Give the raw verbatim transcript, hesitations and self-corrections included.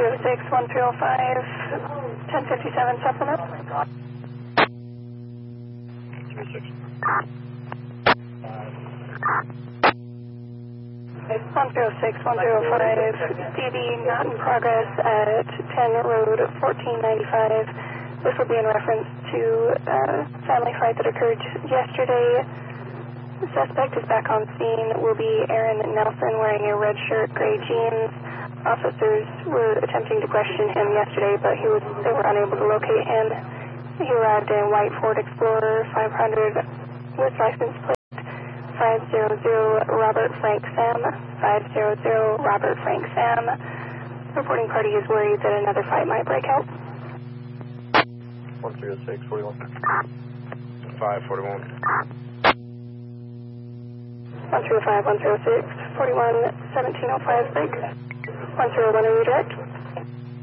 oh six, one three oh five, ten fifty-seven supplement. three six. one three oh six, one three oh five, D D not in progress at ten Road fourteen ninety-five. This will be in reference to a family fight that occurred yesterday. The suspect is back on scene. Will be Aaron Nelson wearing a red shirt, gray jeans. Officers were attempting to question him yesterday, but he was they were unable to locate him. He arrived in white Ford Explorer five hundred with license plate five hundred Robert Frank Sam, five hundred Robert Frank Sam. Reporting party is worried that another fight might break out. one three oh six, forty-one. five forty-one. one three oh five, one three oh six, forty-one, seventeen oh five, break. one zero one, redirect.